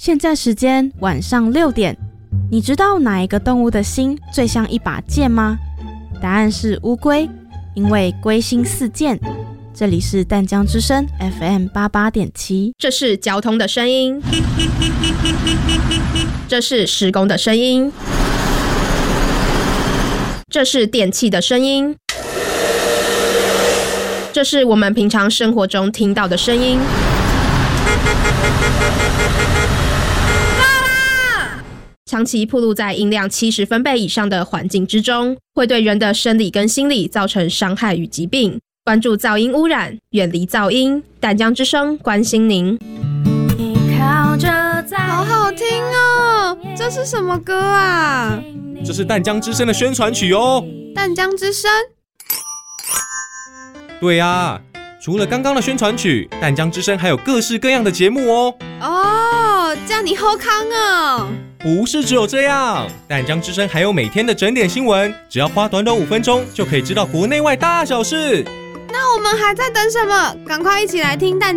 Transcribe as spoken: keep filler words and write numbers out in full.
现在时间晚上六点，你知道哪一个动物的心最像一把剑吗？答案是乌龟，因为龟心似箭。这里是淡江之声 F M 八十八点七， 这是交通的声音，这是施工的声音，这是电器的声音，这是我们平常生活中听到的声音。长期暴露在音量七十分贝以上的环境之中，会对人的生理跟心理造成伤害与疾病。关注噪音污染，远离噪音。淡江之声关心您。 好好听哦，这是什么歌啊？ 这是淡江之声的宣传曲哦。 淡江之声？ 对啊，除了刚刚的宣传曲，淡江之声还有各式各样的节目哦。 哦，这样你好康哦。 不是只有这样，淡江之声还有每天的整点新闻，只要花短短五分钟就可以知道国内外大小事。 那我们还在等什么？赶快一起来听淡